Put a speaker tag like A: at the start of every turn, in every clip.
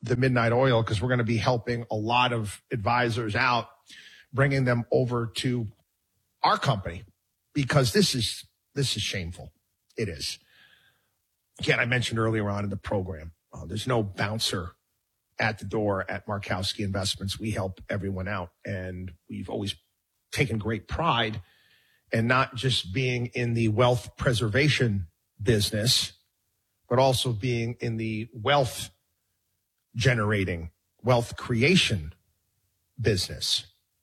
A: the Midnight Oil because we're going to be helping a lot of advisors out, bringing them over to our company because this is shameful. It is. Again, I mentioned earlier on in the program, there's no bouncer at the door at Markowski Investments. We help everyone out, and we've always taken great pride in not just being in the wealth preservation business, but also being in the wealth generating, wealth creation business.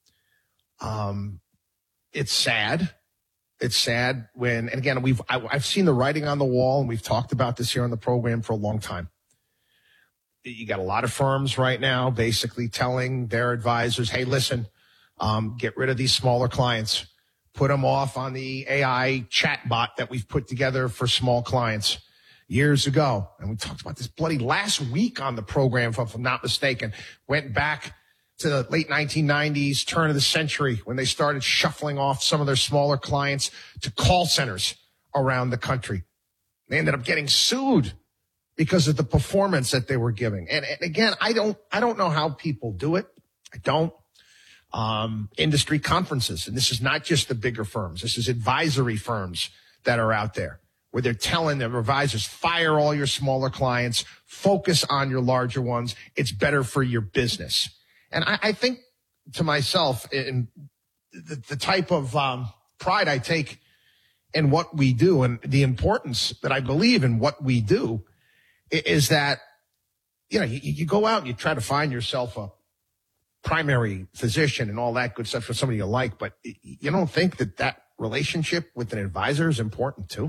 A: It's sad. It's sad when, and again, I've seen the writing on the wall, and we've talked about this here on the program for a long time. You got a lot of firms right now basically telling their advisors, hey, listen, get rid of these smaller clients, put them off on the AI chatbot that we've put together for small clients years ago. And we talked about this bloody last week on the program, if I'm not mistaken. Went back to the late 1990s, turn of the century, when they started shuffling off some of their smaller clients to call centers around the country. They ended up getting sued because of the performance that they were giving. And again, I don't know how people do it. I don't. Industry conferences, and this is not just the bigger firms. This is advisory firms that are out there where they're telling their advisors, fire all your smaller clients, focus on your larger ones. It's better for your business. And I think to myself, in the type of pride I take in what we do and the importance that I believe in what we do is that, you go out and you try to find yourself a primary physician and all that good stuff for somebody you like, but you don't think that relationship with an advisor is important too?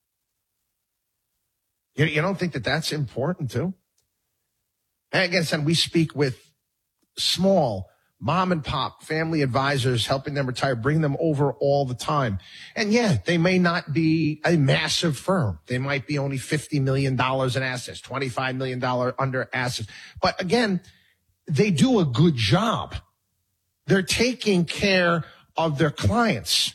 A: You don't think that's important too? And again, we speak with small mom and pop family advisors, helping them retire, bring them over all the time. And yeah, they may not be a massive firm. They might be only $50 million in assets, $25 million under assets. But again, they do a good job. They're taking care of their clients.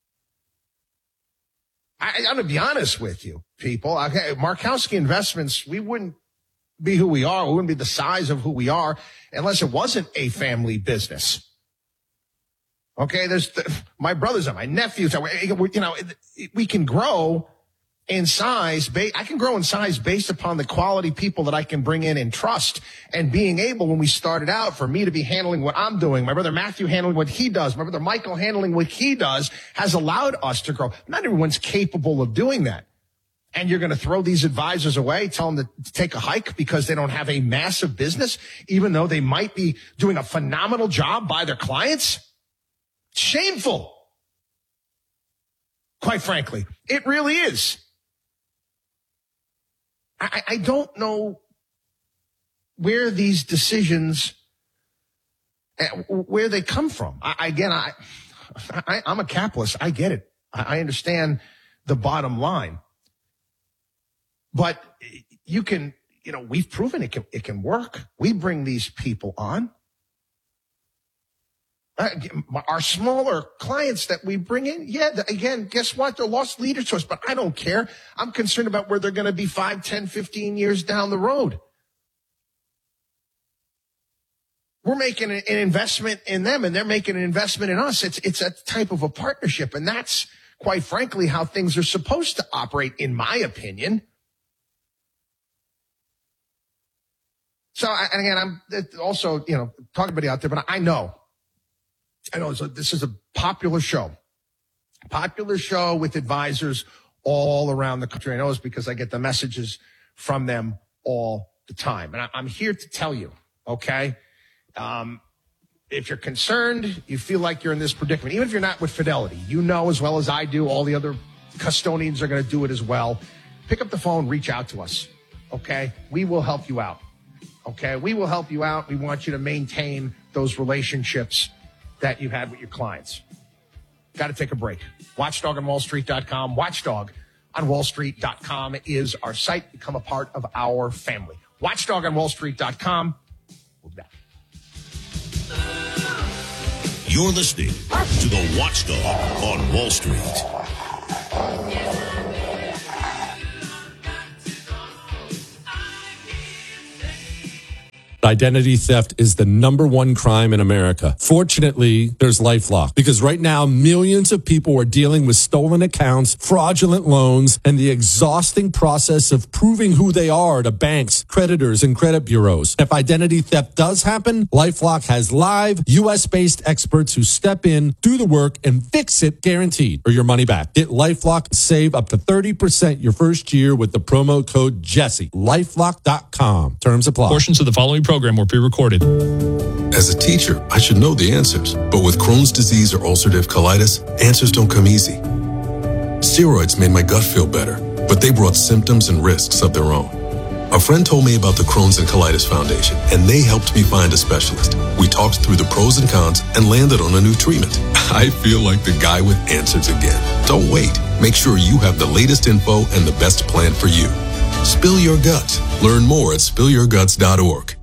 A: I'm going to be honest with you, people. Okay, Markowski Investments, we wouldn't be who we are. We wouldn't be the size of who we are unless it wasn't a family business. Okay, there's my brothers and my nephews. We can grow in size. I can grow in size based upon the quality people that I can bring in and trust. And being able, when we started out, for me to be handling what I'm doing, my brother Matthew handling what he does, my brother Michael handling what he does, has allowed us to grow. Not everyone's capable of doing that. And you're going to throw these advisors away, tell them to take a hike because they don't have a massive business, even though they might be doing a phenomenal job by their clients? Shameful. Quite frankly, it really is. I don't know where these decisions, where they come from. I'm a capitalist. I get it. I understand the bottom line. But we've proven it can work. We bring these people on. Our smaller clients that we bring in, again, guess what? They're lost leaders to us, but I don't care. I'm concerned about where they're going to be 5, 10, 15 years down the road. We're making an investment in them, and they're making an investment in us. It's a type of a partnership, and that's, quite frankly, how things are supposed to operate, in my opinion. So, and again, I'm also, talking to everybody out there, but I know so this is a popular show with advisors all around the country. I know it's because I get the messages from them all the time. And I'm here to tell you, okay, if you're concerned, you feel like you're in this predicament, even if you're not with Fidelity, as well as I do, all the other custodians are going to do it as well. Pick up the phone, reach out to us, okay? We will help you out, okay? We will help you out. We want you to maintain those relationships that you've had with your clients. Got to take a break. WatchDogOnWallStreet.com. WatchDogOnWallStreet.com is our site. Become a part of our family. WatchDogOnWallStreet.com. We'll be back.
B: You're listening to the Watchdog on Wall Street.
C: Identity theft is the number one crime in America. Fortunately, there's LifeLock, because right now millions of people are dealing with stolen accounts, fraudulent loans, and the exhausting process of proving who they are to banks, creditors, and credit bureaus. If identity theft does happen, LifeLock has live, U.S.-based experts who step in, do the work, and fix it guaranteed, or your money back. Get LifeLock and save up to 30% your first year with the promo code Jesse. LifeLock.com. Terms apply.
D: Portions of the following program were pre-recorded.
E: As a teacher, I should know the answers. But with Crohn's disease or ulcerative colitis, answers don't come easy. Steroids made my gut feel better, but they brought symptoms and risks of their own. A friend told me about the Crohn's and Colitis Foundation, and they helped me find a specialist. We talked through the pros and cons and landed on a new treatment. I feel like the guy with answers again. Don't wait. Make sure you have the latest info and the best plan for you. Spill your guts. Learn more at spillyourguts.org.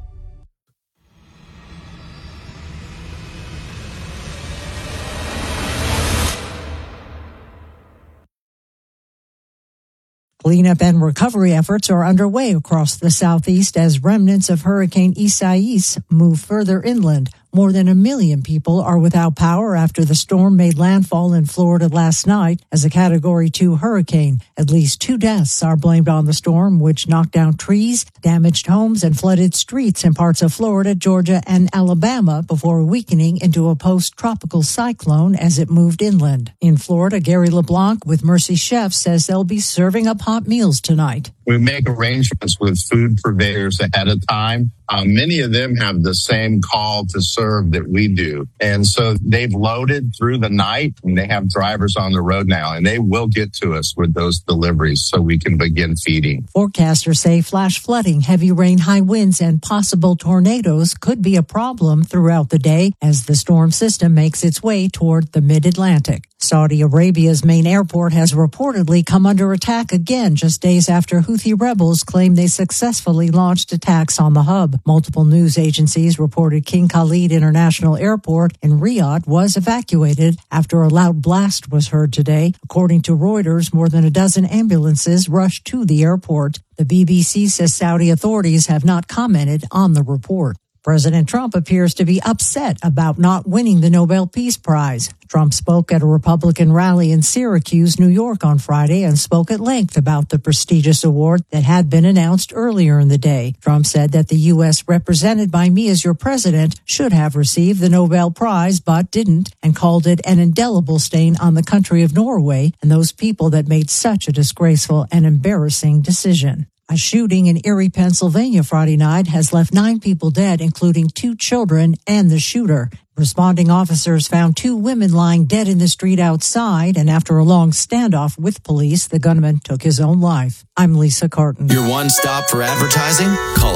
F: Cleanup and recovery efforts are underway across the southeast as remnants of Hurricane Isaias move further inland. More than 1 million people are without power after the storm made landfall in Florida last night as a Category 2 hurricane. At least 2 deaths are blamed on the storm, which knocked down trees, damaged homes, and flooded streets in parts of Florida, Georgia, and Alabama before weakening into a post-tropical cyclone as it moved inland. In Florida, Gary LeBlanc with Mercy Chef says they'll be serving up hot meals tonight.
G: We make arrangements with food purveyors ahead of time. Many of them have the same call to serve that we do. And so they've loaded through the night and they have drivers on the road now, and they will get to us with those deliveries so we can begin feeding.
F: Forecasters say flash flooding, heavy rain, high winds, and possible tornadoes could be a problem throughout the day as the storm system makes its way toward the mid-Atlantic. Saudi Arabia's main airport has reportedly come under attack again just days after Houthi rebels claimed they successfully launched attacks on the hub. Multiple news agencies reported King Khalid International Airport in Riyadh was evacuated after a loud blast was heard today. According to Reuters, more than a dozen ambulances rushed to the airport. The BBC says Saudi authorities have not commented on the report. President Trump appears to be upset about not winning the Nobel Peace Prize. Trump spoke at a Republican rally in Syracuse, New York on Friday and spoke at length about the prestigious award that had been announced earlier in the day. Trump said that the U.S. represented by me as your president should have received the Nobel Prize but didn't, and called it an indelible stain on the country of Norway and those people that made such a disgraceful and embarrassing decision. A shooting in Erie, Pennsylvania Friday night has left 9 people dead, including 2 children and the shooter. Responding officers found 2 women lying dead in the street outside, and after a long standoff with police, the gunman took his own life. I'm Lisa Carton.
H: Your one stop for advertising? Call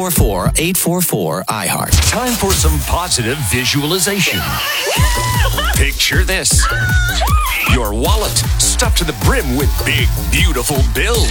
H: 844-844-IHEART.
I: Time for some positive visualization. Picture this. Your wallet stuffed to the brim with big, beautiful bills.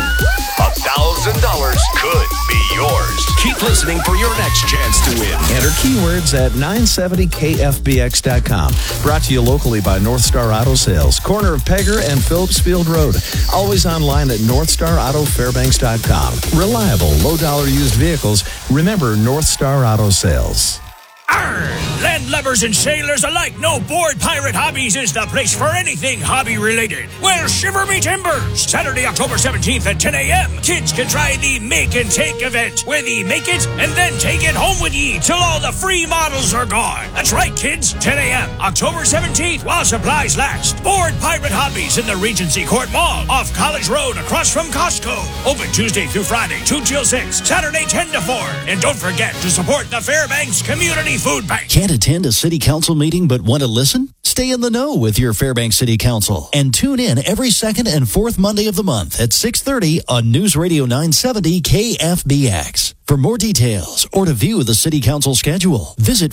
I: $1,000 could be yours. Keep listening for your next chance to win.
J: Enter keywords at 970kfbx.com. Brought to you locally by North Star Auto Sales, corner of Pegger and Phillips Field Road. Always online at northstarautofairbanks.com. Reliable, low-dollar used vehicles. Remember North Star Auto Sales.
K: Landlubbers and sailors alike know Board Pirate Hobbies is the place for anything hobby-related. Well, shiver me timbers! Saturday, October 17th at 10 a.m., kids can try the Make and Take event, where they make it and then take it home with ye till all the free models are gone. That's right, kids. 10 a.m., October 17th, while supplies last. Board Pirate Hobbies in the Regency Court Mall, off College Road, across from Costco. Open Tuesday through Friday, 2 till 6, Saturday, 10 to 4. And don't forget to support the Fairbanks Community Food Bank.
L: Can't attend a city council meeting but want to listen? Stay in the know with your Fairbanks City Council and tune in every second and fourth Monday of the month at 6:30 on News Radio 970 KFBX. For more details or to view the City Council schedule, visit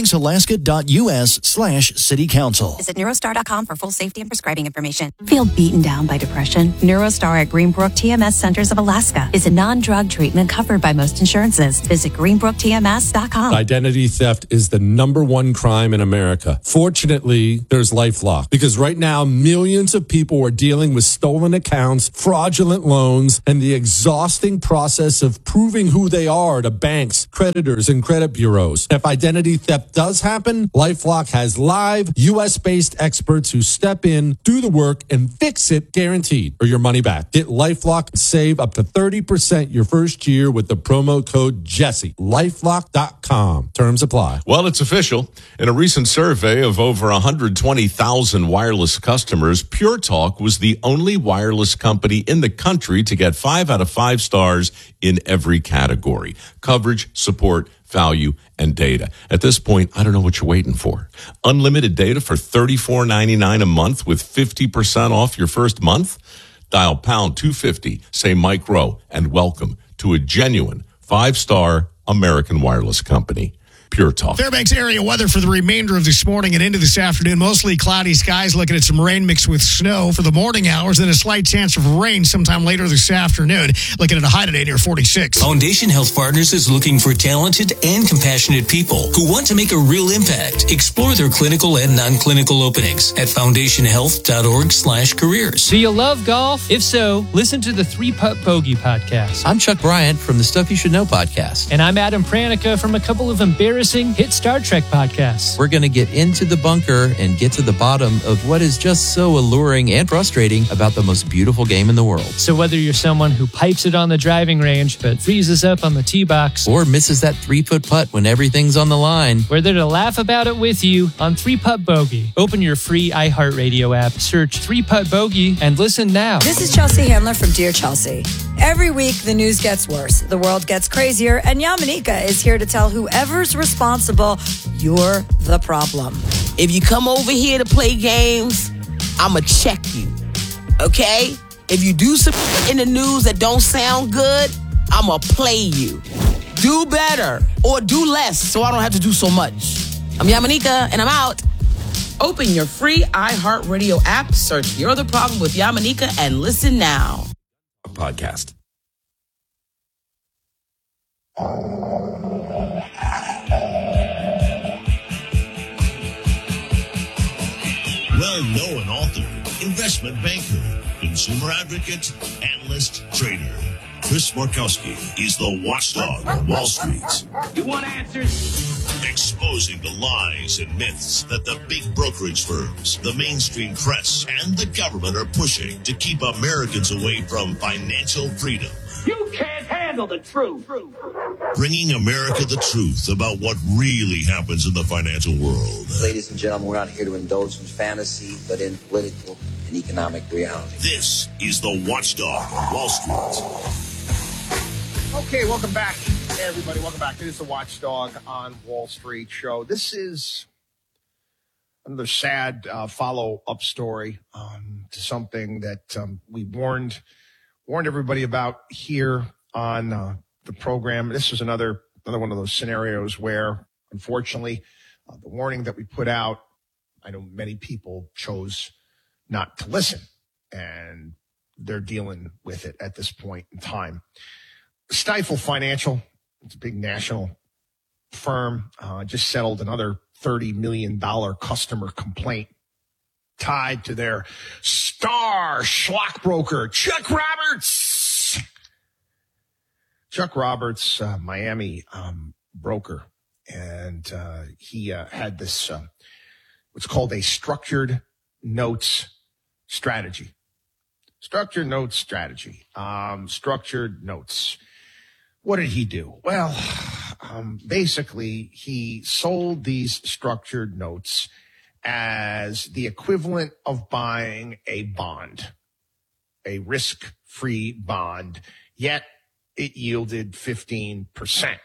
L: fairbanksalaska.us/City Council.
M: Visit Neurostar.com for full safety and prescribing information. Feel beaten down by depression? Neurostar at Greenbrook TMS Centers of Alaska is a non-drug treatment covered by most insurances. Visit greenbrooktms.com.
C: Identity theft is the number one crime in America. Fortunately, fortunately, there's LifeLock. Because right now, millions of people are dealing with stolen accounts, fraudulent loans, and the exhausting process of proving who they are to banks, creditors, and credit bureaus. If identity theft does happen, LifeLock has live, U.S.-based experts who step in, do the work, and fix it guaranteed, or your money back. Get LifeLock and save up to 30% your first year with the promo code Jesse. LifeLock.com. Terms apply.
N: Well, it's official. In a recent survey of over 120,000 wireless customers, Pure Talk was the only wireless company in the country to get 5 out of 5 stars in every category: coverage, support, value, and data. At this point, I don't know what you're waiting for. Unlimited data for $34.99 a month with 50% off your first month? Dial pound 250, say Mike Rowe, and welcome to a genuine 5-star American wireless company. Pure Talk.
K: Fairbanks area weather for the remainder of this morning and into this afternoon. Mostly cloudy skies, looking at some rain mixed with snow for the morning hours, then a slight chance of rain sometime later this afternoon. Looking at a high today near 46.
O: Foundation Health Partners is looking for talented and compassionate people who want to make a real impact. Explore their clinical and non-clinical openings at foundationhealth.org/careers.
P: Do you love golf? If so, listen to the 3-Putt Bogey podcast.
Q: I'm Chuck Bryant from the Stuff You Should Know podcast.
P: And I'm Adam Pranica from a couple of embarrassing hit Star Trek podcasts.
Q: We're going to get into the bunker and get to the bottom of what is just so alluring and frustrating about the most beautiful game in the world.
P: So whether you're someone who pipes it on the driving range but freezes up on the tee box,
Q: or misses that 3-foot putt when everything's on the line,
P: we're there to laugh about it with you on 3-Putt Bogey. Open your free iHeartRadio app, search 3-Putt Bogey, and listen now.
R: This is Chelsea Handler from Dear Chelsea. Every week, the news gets worse, the world gets crazier, and Yamanika is here to tell whoever's responsible, you're the problem.
S: If you come over here to play games, I'ma check you, okay? If you do some in the news that don't sound good, I'ma play you. Do better or do less so I don't have to do so much. I'm Yamanika, and I'm out. Open your free iHeartRadio app, search You're the Problem with Yamanika, and listen now.
N: Podcast.
B: Well-known author, investment banker, consumer advocate, analyst, trader. Chris Markowski is the watchdog on Wall Street.
K: You want answers?
B: Exposing the lies and myths that the big brokerage firms, the mainstream press, and the government are pushing to keep Americans away from financial freedom.
K: You can't handle the truth.
B: Bringing America the truth about what really happens in the financial world.
T: Ladies and gentlemen, we're not here to indulge in fantasy, but in political and economic reality.
B: This is the Watchdog on Wall Street.
A: Okay, welcome back, everybody. Welcome back. It is the Watchdog on Wall Street show. This is another sad follow-up story to something that we warned everybody about here on the program. This is another one of those scenarios where, unfortunately, the warning that we put out, I know many people chose not to listen, and they're dealing with it at this point in time. Stifel Financial, it's a big national firm, just settled another $30 million customer complaint tied to their star stockbroker, Chuck Roberts. Chuck Roberts, Miami broker, and he had this what's called a structured notes strategy. Structured notes strategy. Structured notes. What did he do? Well, basically, he sold these structured notes as the equivalent of buying a bond, a risk-free bond, yet it yielded 15%.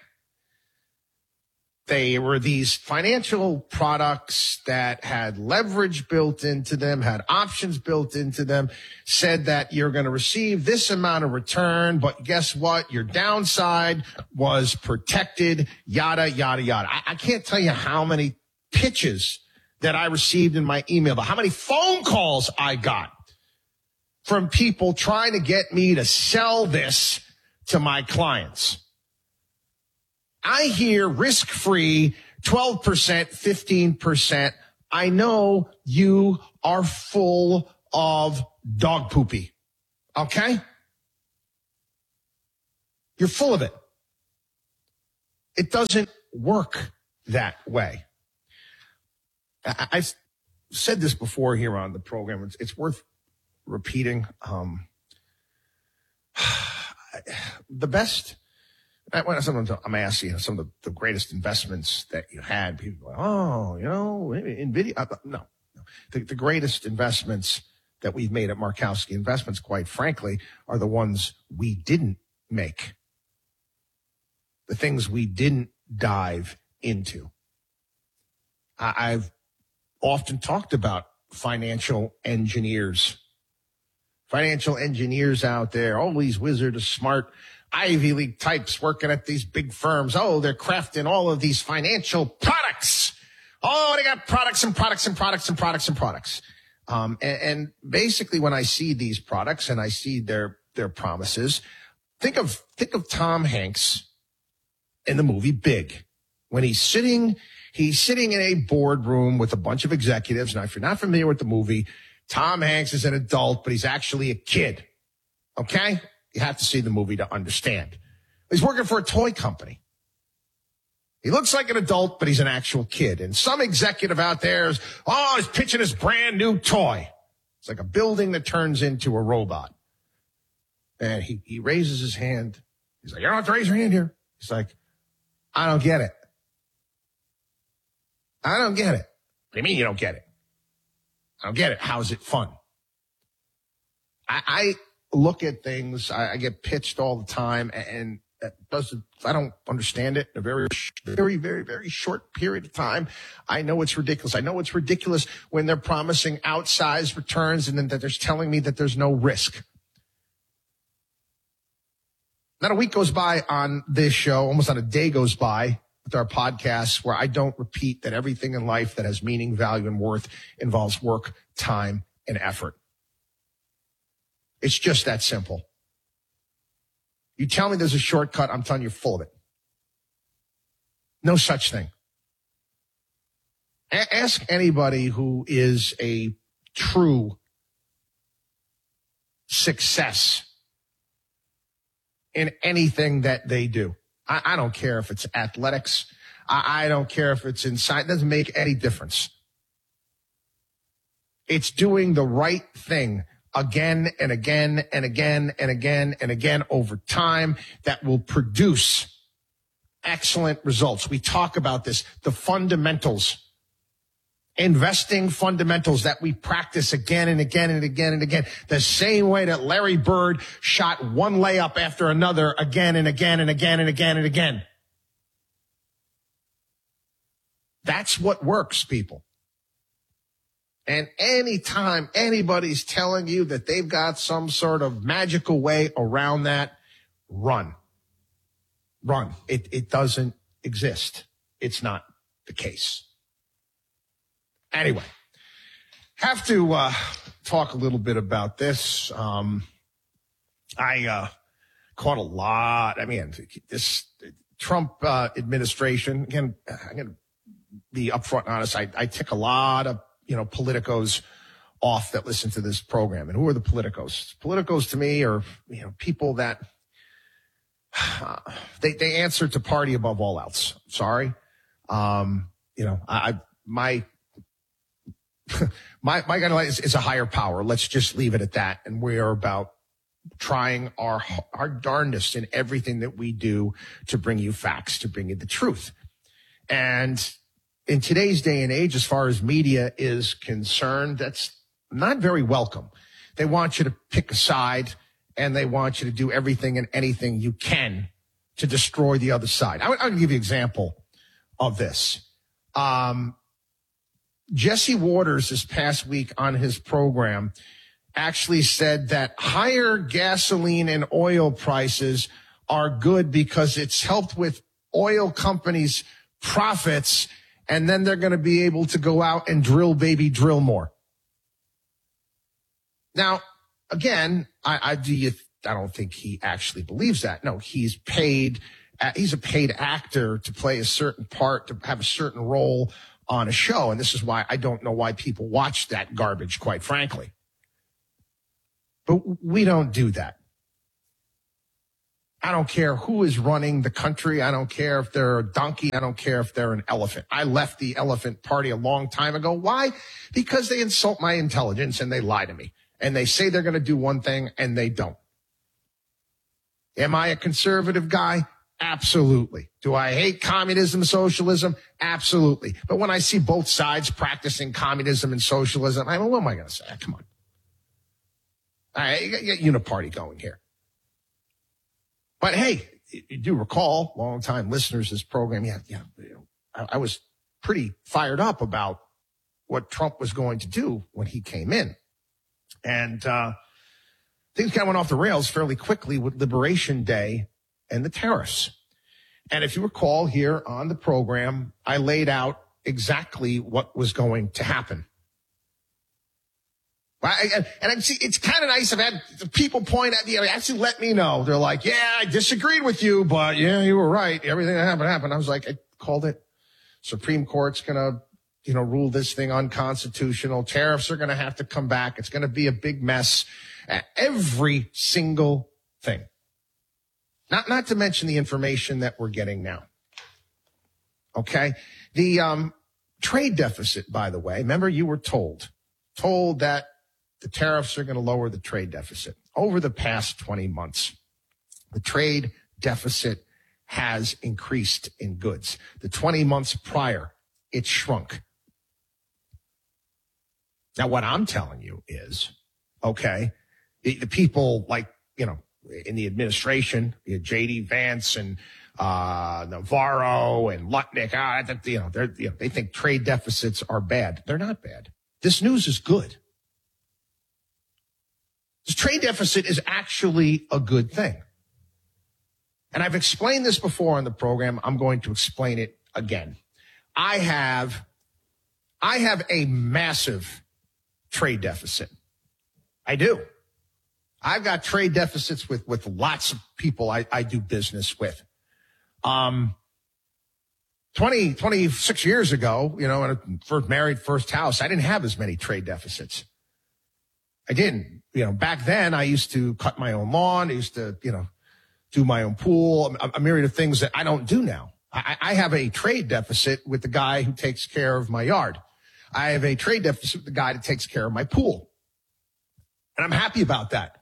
A: They were these financial products that had leverage built into them, had options built into them, said that you're going to receive this amount of return, but guess what? Your downside was protected, yada, yada, yada. I can't tell you how many pitches that I received in my email, but how many phone calls I got from people trying to get me to sell this to my clients. I hear risk-free, 12%, 15% I know you are full of dog poopy. Okay? You're full of it. It doesn't work that way. I've said this before here on the program. It's worth repeating. The best, sometimes I'm asking some of the greatest investments that you had. People go, maybe NVIDIA. No. The greatest investments that we've made at Markowski Investments, quite frankly, are the ones we didn't make. The things we didn't dive into. I've often talked about financial engineers. Financial engineers out there, all these wizards of smart Ivy League types working at these big firms. Oh, they're crafting all of these financial products. Oh, they got products and products and products and products and products. And basically when I see these products and I see their promises, think of Tom Hanks in the movie Big. When he's sitting in a boardroom with a bunch of executives. Now, if you're not familiar with the movie, Tom Hanks is an adult, but he's actually a kid. Okay? You have to see the movie to understand. He's working for a toy company. He looks like an adult, but he's an actual kid. And some executive out there is pitching his brand new toy. It's like a building that turns into a robot. And he raises his hand. He's like, you don't have to raise your hand here. He's like, I don't get it. I don't get it. What do you mean you don't get it? I don't get it. How is it fun? I look at things. I get pitched all the time, and I don't understand it in a very, very, very, very short period of time. I know it's ridiculous. I know it's ridiculous when they're promising outsized returns and then that they're telling me that there's no risk. Not a week goes by on this show, almost not a day goes by with our podcasts where I don't repeat that everything in life that has meaning, value, and worth involves work, time, and effort. It's just that simple. You tell me there's a shortcut, I'm telling you full of it. No such thing. Ask anybody who is a true success in anything that they do. I don't care if it's athletics. I don't care if it's in science. It doesn't make any difference. It's doing the right thing again and again and again and again and again over time that will produce excellent results. We talk about this, the fundamentals, investing fundamentals that we practice again and again and again and again, the same way that Larry Bird shot one layup after another again and again and again and again and again. That's what works, people. And anytime anybody's telling you that they've got some sort of magical way around that, run. Run. It doesn't exist. It's not the case. Anyway, have to talk a little bit about this. I caught a lot. I mean, this Trump administration, again, I'm going to be upfront and honest. I tick a lot of, politicos off that listen to this program. And who are the politicos? Politicos to me are, people that they answer to party above all else. Sorry. My guideline is a higher power. Let's just leave it at that. And we are about trying our darndest in everything that we do to bring you facts, to bring you the truth. And in today's day and age, as far as media is concerned, that's not very welcome. They want you to pick a side and they want you to do everything and anything you can to destroy the other side. I'll give you an example of this. Jesse Waters this past week on his program actually said that higher gasoline and oil prices are good because it's helped with oil companies' profits, and then they're going to be able to go out and drill more. Now, again, I don't think he actually believes that. No, he's a paid actor to play a certain part, to have a certain role on a show. And this is why I don't know why people watch that garbage, quite frankly. But we don't do that. I don't care who is running the country. I don't care if they're a donkey. I don't care if they're an elephant. I left the elephant party a long time ago. Why? Because they insult my intelligence and they lie to me. And they say they're going to do one thing and they don't. Am I a conservative guy? Absolutely. Do I hate communism, socialism? Absolutely. But when I see both sides practicing communism and socialism, I mean, what am I going to say? Come on. All right, you got uniparty going here. But hey, you do recall, long-time listeners of this program, I was pretty fired up about what Trump was going to do when he came in. And things kind of went off the rails fairly quickly with Liberation Day and the tariffs. And if you recall here on the program, I laid out exactly what was going to happen. And I see it's kind of nice. I've had people point at me, actually let me know. They're like, yeah, I disagreed with you, but yeah, you were right. Everything that happened. I was like, I called it. Supreme Court's going to, rule this thing unconstitutional. Tariffs are going to have to come back. It's going to be a big mess. Every single thing. Not to mention the information that we're getting now. Okay. The, trade deficit, by the way, remember you were told that the tariffs are going to lower the trade deficit. Over the past 20 months, the trade deficit has increased in goods. The 20 months prior, it shrunk. Now, what I'm telling you is, okay, the people like, in the administration, J.D. Vance and Navarro and Lutnick, they think trade deficits are bad. They're not bad. This news is good. This trade deficit is actually a good thing. And I've explained this before on the program. I'm going to explain it again. I have a massive trade deficit. I do. I've got trade deficits with lots of people I do business with. 26 years ago, when I first married, first house, I didn't have as many trade deficits. I didn't. Back then I used to cut my own lawn. I used to, do my own pool, a myriad of things that I don't do now. I have a trade deficit with the guy who takes care of my yard. I have a trade deficit with the guy that takes care of my pool. And I'm happy about that.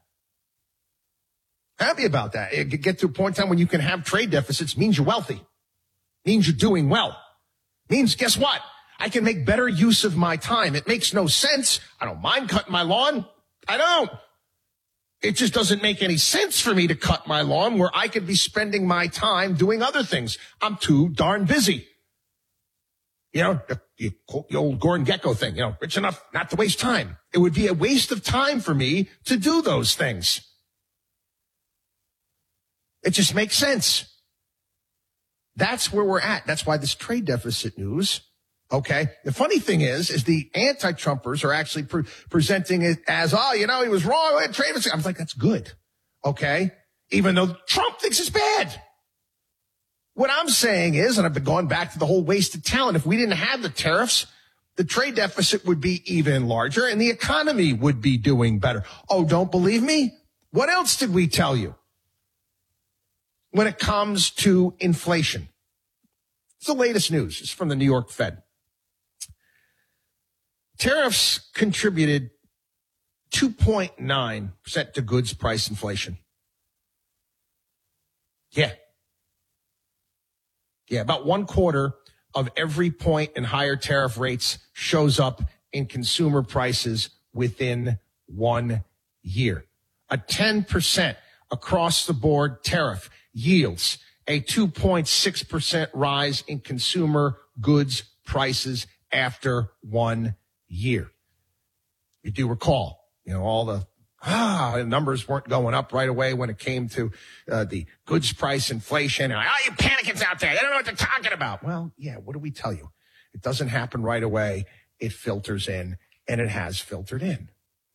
A: It get to a point in time when you can have trade deficits means you're wealthy. Means you're doing well. Means, guess what? I can make better use of my time. It makes no sense. I don't mind cutting my lawn. I don't. It just doesn't make any sense for me to cut my lawn where I could be spending my time doing other things. I'm too darn busy. The old Gordon Gekko thing, rich enough not to waste time. It would be a waste of time for me to do those things. It just makes sense. That's where we're at. That's why this trade deficit news, okay? The funny thing is the anti-Trumpers are actually presenting it as, he was wrong with trade deficit. I was like, that's good, okay? Even though Trump thinks it's bad. What I'm saying is, and I've been going back to the whole wasted talent, if we didn't have the tariffs, the trade deficit would be even larger and the economy would be doing better. Oh, don't believe me? What else did we tell you? When it comes to inflation. It's the latest news. It's from the New York Fed. Tariffs contributed 2.9% to goods price inflation. Yeah, about 1/4 of every point in higher tariff rates shows up in consumer prices within 1 year. A 10% across the board tariff yields a 2.6% rise in consumer goods prices after 1 year. You do recall, all the numbers weren't going up right away when it came to the goods price inflation. You panicants out there, they don't know what they're talking about. Well, yeah, what do we tell you? It doesn't happen right away. It filters in, and it has filtered in.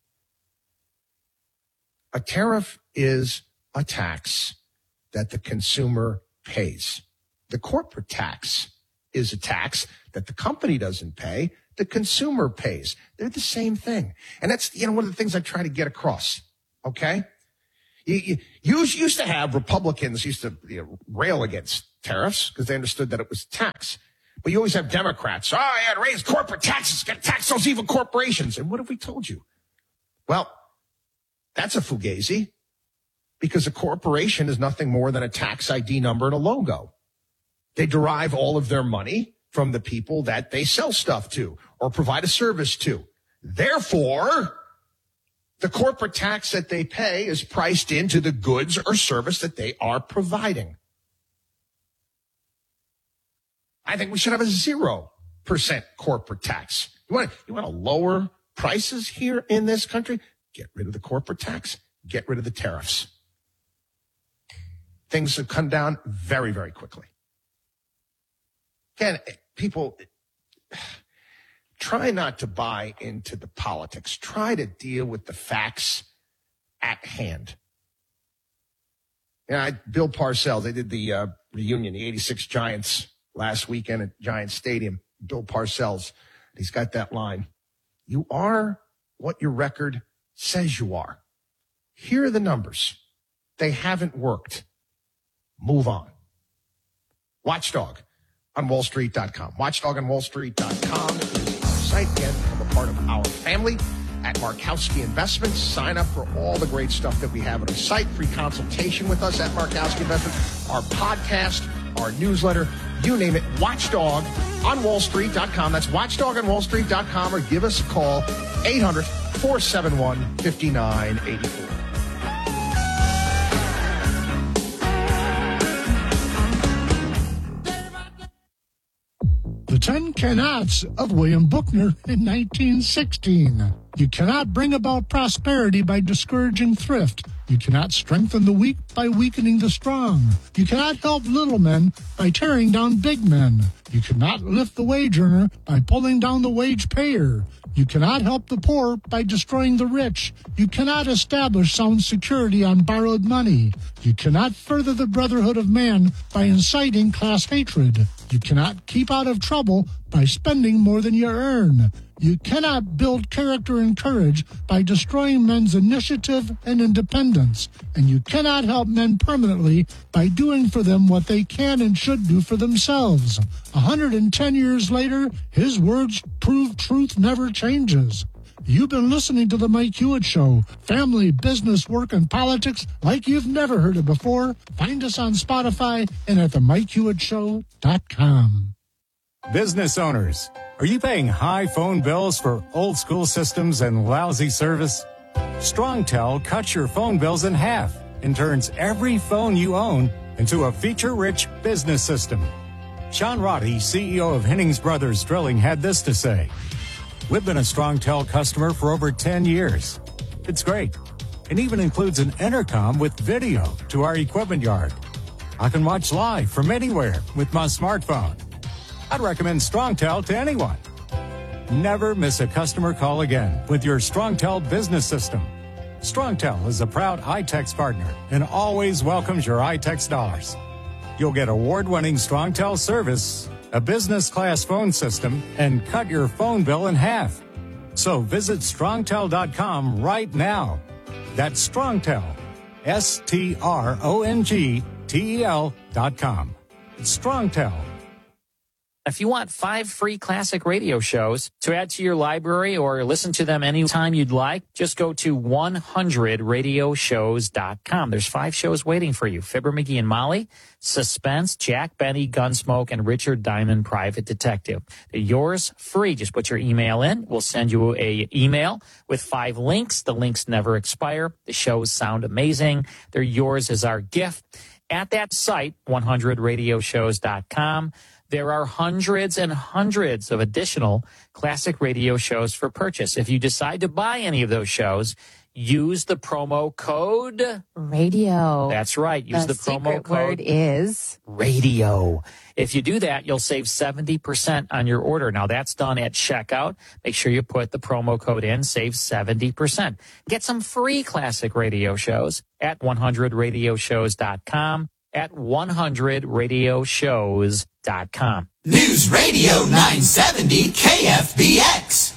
A: A tariff is a tax that the consumer pays. The corporate tax is a tax that the company doesn't pay, the consumer pays. They're the same thing. And that's, one of the things I try to get across. Okay? You used to have Republicans used to rail against tariffs because they understood that it was tax. But you always have Democrats. Oh, yeah, raise corporate taxes. Got to tax those evil corporations. And what have we told you? Well, that's a fugazi because a corporation is nothing more than a tax ID number and a logo. They derive all of their money from the people that they sell stuff to or provide a service to. Therefore, the corporate tax that they pay is priced into the goods or service that they are providing. I think we should have a 0% corporate tax. You want to lower prices here in this country? Get rid of the corporate tax. Get rid of the tariffs. Things have come down very, very quickly. Again, people, try not to buy into the politics. Try to deal with the facts at hand. Bill Parcells, they did the reunion, the 86 Giants last weekend at Giants Stadium. Bill Parcells, he's got that line. You are what your record says you are. Here are the numbers. They haven't worked. Move on. Watchdog on wallstreet.com. Watchdog on wallstreet.com is our site. Again, become a part of our family at Markowski Investments. Sign up for all the great stuff that we have on our site. Free consultation with us at Markowski Investments. Our podcast, our newsletter, you name it. Watchdog on wallstreet.com. That's watchdog on wallstreet.com, or give us a call, 800-471-5984.
U: The 10 cannots of William Buckner in 1916. You cannot bring about prosperity by discouraging thrift. You cannot strengthen the weak by weakening the strong. You cannot help little men by tearing down big men. You cannot lift the wage earner by pulling down the wage payer. You cannot help the poor by destroying the rich. You cannot establish sound security on borrowed money. You cannot further the brotherhood of man by inciting class hatred. You cannot keep out of trouble by spending more than you earn. You cannot build character and courage by destroying men's initiative and independence. And you cannot help men permanently by doing for them what they can and should do for themselves. 110 years later, his words prove truth never changes. You've been listening to The Mike Hewitt Show. Family, business, work, and politics like you've never heard it before. Find us on Spotify and at themikehewittShow.com.
V: Business owners, are you paying high phone bills for old school systems and lousy service? StrongTel cuts your phone bills in half and turns every phone you own into a feature-rich business system. Sean Roddy, CEO of Hennings Brothers Drilling, had this to say. We've been a StrongTel customer for over 10 years. It's great. It even includes an intercom with video to our equipment yard. I can watch live from anywhere with my smartphone. I'd recommend StrongTel to anyone. Never miss a customer call again with your StrongTel business system. StrongTel is a proud iTex partner and always welcomes your iTex dollars. You'll get award-winning StrongTel service, a business-class phone system, and cut your phone bill in half. So visit StrongTel.com right now. That's StrongTel, StrongTel.com. It's StrongTel.
W: If you want 5 free classic radio shows to add to your library or listen to them anytime you'd like, just go to 100radioshows.com. There's 5 shows waiting for you. Fibber, McGee, and Molly, Suspense, Jack Benny, Gunsmoke, and Richard Diamond, Private Detective. They're yours free. Just put your email in. We'll send you an email with 5 links. The links never expire. The shows sound amazing. They're yours as our gift. At that site, 100radioshows.com, there are hundreds and hundreds of additional classic radio shows for purchase. If you decide to buy any of those shows, use the promo code
X: radio.
W: That's right. Use the promo code.
X: Word is
W: radio. If you do that, you'll save 70% on your order. Now, that's done at checkout. Make sure you put the promo code in, save 70%. Get some free classic radio shows at 100radioshows.com. at 100radioshows.com.
H: News Radio 970 KFBX.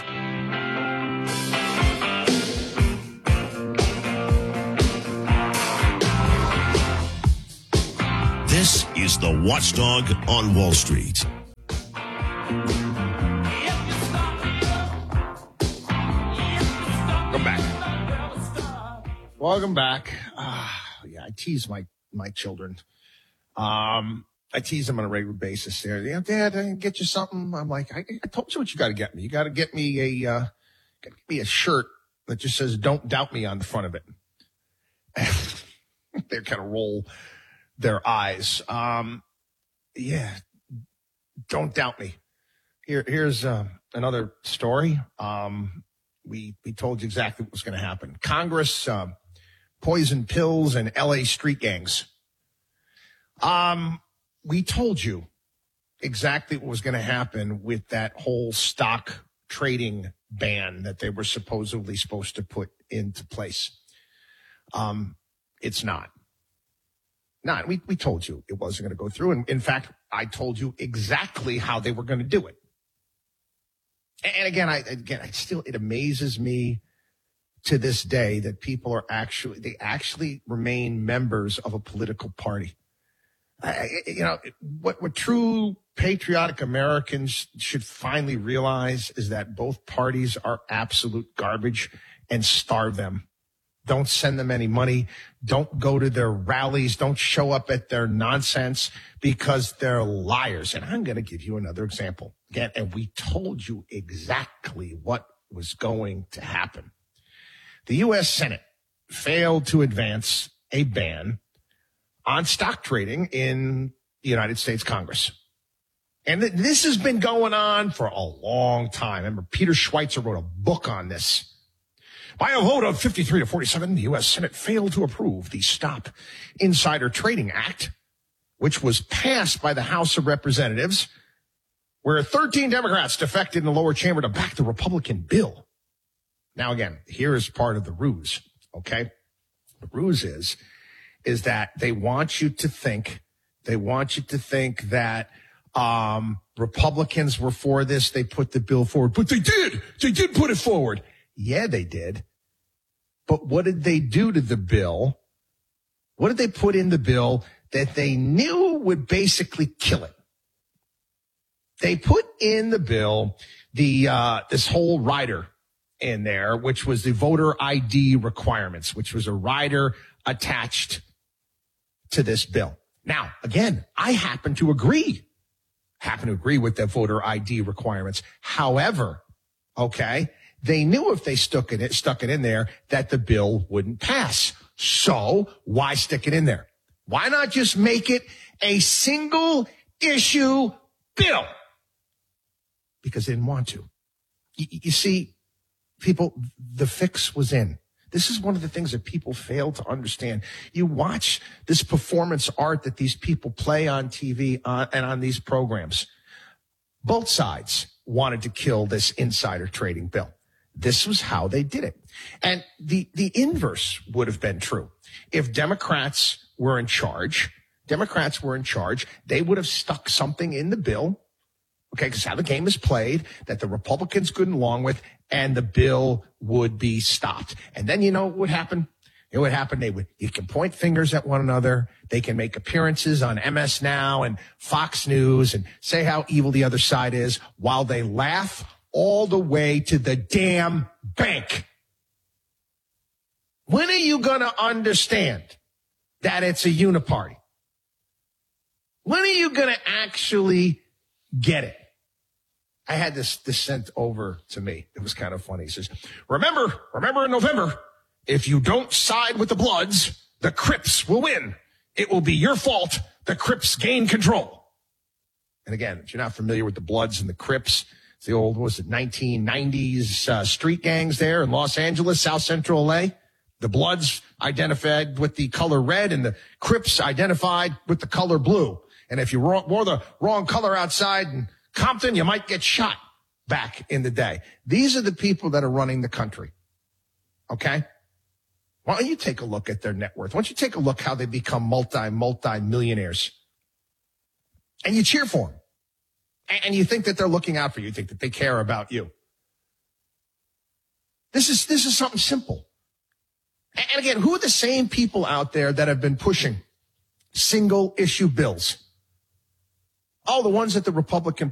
B: This is the Watchdog on Wall Street.
A: Welcome back. Yeah, I tease my children. I tease them on a regular basis. There, yeah, Dad, I can get you something. I'm like, I told you what you got to get me. You got to get me a shirt that just says "Don't doubt me" on the front of it. They kind of roll their eyes. Yeah, don't doubt me. Here's another story. We told you exactly what was going to happen. Congress, poison pills and LA street gangs. We told you exactly what was going to happen with that whole stock trading ban that they were supposedly supposed to put into place. It's not. We told you it wasn't going to go through. And in fact, I told you exactly how they were going to do it. And again, it amazes me to this day that people are actually remain members of a political party. What true patriotic Americans should finally realize is that both parties are absolute garbage, and starve them. Don't send them any money. Don't go to their rallies. Don't show up at their nonsense, because they're liars. And I'm going to give you another example. Again, and we told you exactly what was going to happen. The U.S. Senate failed to advance a ban on stock trading in the United States Congress. And this has been going on for a long time. Remember, Peter Schweitzer wrote a book on this. By a vote of 53 to 47, the U.S. Senate failed to approve the Stop Insider Trading Act, which was passed by the House of Representatives, where 13 Democrats defected in the lower chamber to back the Republican bill. Now, again, here is part of the ruse, okay? The ruse is that they want you to think that Republicans were for this. They put the bill forward, but they did put it forward. Yeah, they did. But what did they do to the bill? What did they put in the bill that they knew would basically kill it? They put in the bill this whole rider in there, which was the voter ID requirements, which was a rider attached to this bill. Now, again, I happen to agree with the voter ID requirements. However, okay, they knew if they stuck it in there that the bill wouldn't pass. So why stick it in there? Why not just make it a single issue bill? Because they didn't want to. You see, people, the fix was in. This is one of the things that people fail to understand. You watch this performance art that these people play on TV and on these programs. Both sides wanted to kill this insider trading bill. This was how they did it. And the inverse would have been true. If Democrats were in charge, they would have stuck something in the bill, okay, because how the game is played, that the Republicans couldn't along with, and the bill would be stopped. And then you know what would happen? It would happen. You can point fingers at one another. They can make appearances on MS Now and Fox News and say how evil the other side is while they laugh all the way to the damn bank. When are you going to understand that it's a uniparty? When are you going to actually get it? I had this sent over to me. It was kind of funny. He says, remember in November, if you don't side with the Bloods, the Crips will win. It will be your fault. The Crips gain control. And again, if you're not familiar with the Bloods and the Crips, it's the old, 1990s street gangs there in Los Angeles, South Central LA. The Bloods identified with the color red and the Crips identified with the color blue. And if you wore the wrong color outside in Compton, you might get shot back in the day. These are the people that are running the country. Okay? Why don't you take a look at their net worth? Why don't you take a look how they become multi-millionaires? And you cheer for them. And you think that they're looking out for you. You think that they care about you. This is something simple. And again, who are the same people out there that have been pushing single issue bills? Oh, the ones that the Republican